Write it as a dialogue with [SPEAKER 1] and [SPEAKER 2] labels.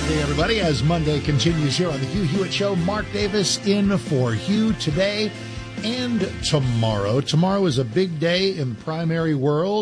[SPEAKER 1] Monday, everybody, as Monday continues here on the Hugh Hewitt Show. Mark Davis in for Hugh today and tomorrow. Tomorrow is a big day in the primary world.